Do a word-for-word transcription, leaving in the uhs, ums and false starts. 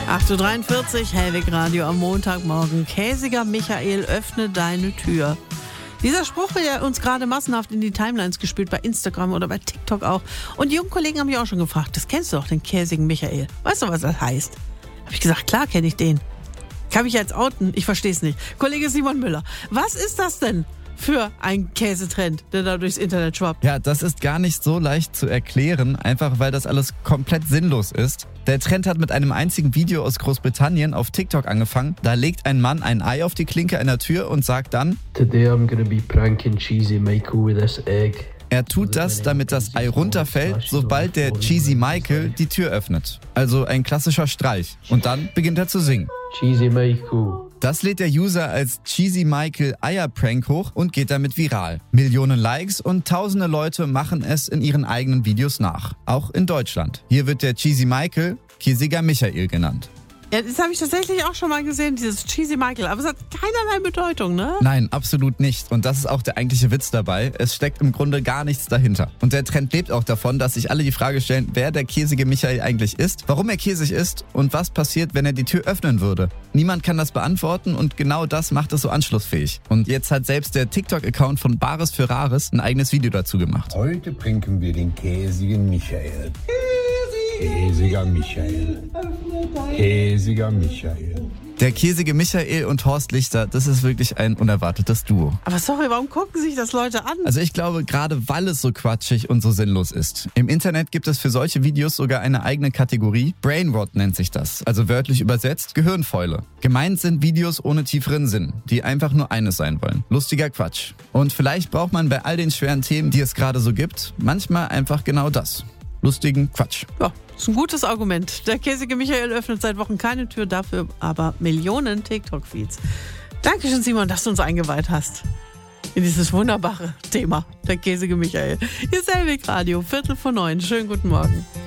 acht Uhr dreiundvierzig, Hellwig Radio am Montagmorgen. Käsiger Michael, öffne deine Tür. Dieser Spruch wird ja uns gerade massenhaft in die Timelines gespielt, bei Instagram oder bei TikTok auch. Und die jungen Kollegen haben mich auch schon gefragt, das kennst du doch, den käsigen Michael. Weißt du, was das heißt? Habe ich gesagt, klar kenne ich den. Kann ich jetzt outen? Ich verstehe es nicht. Kollege Simon Müller, was ist das denn für ein Käsetrend, der da durchs Internet schwappt? Ja, das ist gar nicht so leicht zu erklären, einfach weil das alles komplett sinnlos ist. Der Trend hat mit einem einzigen Video aus Großbritannien auf TikTok angefangen. Da legt ein Mann ein Ei auf die Klinke einer Tür und sagt dann: Today I'm gonna be pranking Cheesy Michael with this egg. Er tut das, damit das Ei runterfällt, sobald der Cheesy Michael die Tür öffnet. Also ein klassischer Streich. Und dann beginnt er zu singen. Cheesy Michael. Das lädt der User als Cheesy Michael Eierprank hoch und geht damit viral. Millionen Likes und tausende Leute machen es in ihren eigenen Videos nach. Auch in Deutschland. Hier wird der Cheesy Michael Käsiger Michael genannt. Ja, das habe ich tatsächlich auch schon mal gesehen, dieses Cheesy Michael. Aber es hat keinerlei Bedeutung, ne? Nein, absolut nicht. Und das ist auch der eigentliche Witz dabei. Es steckt im Grunde gar nichts dahinter. Und der Trend lebt auch davon, dass sich alle die Frage stellen, wer der käsige Michael eigentlich ist, warum er käsig ist und was passiert, wenn er die Tür öffnen würde. Niemand kann das beantworten und genau das macht es so anschlussfähig. Und jetzt hat selbst der TikTok-Account von Bares für Rares ein eigenes Video dazu gemacht. Heute pranken wir den käsigen Michael. Käsiger Michael. Käsiger Michael. Der käsige Michael und Horst Lichter, das ist wirklich ein unerwartetes Duo. Aber sorry, warum gucken sich das Leute an? Also ich glaube, gerade weil es so quatschig und so sinnlos ist. Im Internet gibt es für solche Videos sogar eine eigene Kategorie. Brainrot nennt sich das, also wörtlich übersetzt Gehirnfäule. Gemeint sind Videos ohne tieferen Sinn, die einfach nur eines sein wollen. Lustiger Quatsch. Und vielleicht braucht man bei all den schweren Themen, die es gerade so gibt, manchmal einfach genau das. Lustigen Quatsch. Ja, ist ein gutes Argument. Der käsige Michael öffnet seit Wochen keine Tür, dafür aber Millionen TikTok-Feeds. Dankeschön, Simon, dass du uns eingeweiht hast in dieses wunderbare Thema, der käsige Michael. Hier ist Hellwig Radio, Viertel vor neun. Schönen guten Morgen.